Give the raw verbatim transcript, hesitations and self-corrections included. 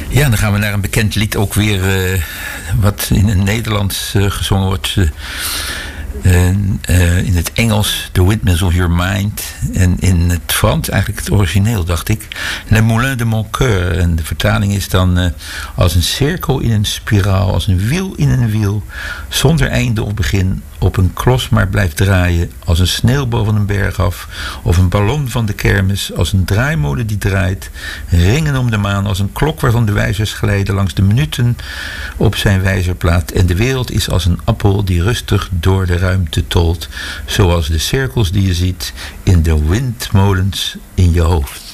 Ja, dan gaan we naar een bekend lied ook weer, uh, wat in het Nederlands uh, gezongen wordt. Uh, uh, uh, in het Engels, The Windmills of Your Mind. En in het Frans, eigenlijk het origineel, dacht ik, Le Moulin de Mon Coeur. En de vertaling is dan uh, als een cirkel in een spiraal, als een wiel in een wiel, zonder einde of begin, op een klos maar blijft draaien, als een sneeuwbal van een berg af, of een ballon van de kermis, als een draaimolen die draait, ringen om de maan, als een klok waarvan de wijzers glijden langs de minuten op zijn wijzerplaat. En de wereld is als een appel die rustig door de ruimte tolt, zoals de cirkels die je ziet in de windmolens in je hoofd.